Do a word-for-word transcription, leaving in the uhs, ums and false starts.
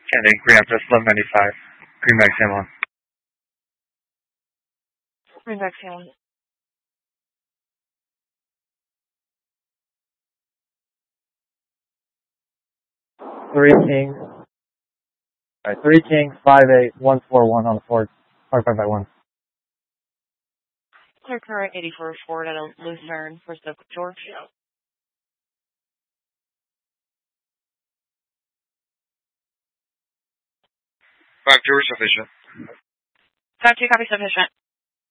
Kennedy, Green Empress, eleven ninety-five. Greenback San Juan. Greenback San Juan. Three Kings. Alright, three Kings, five eight, one four one on the Ford. Or five by one. Clear current eighty-four Ford at a Lucerne for Stoke George. Five George sufficient. Five two copy sufficient.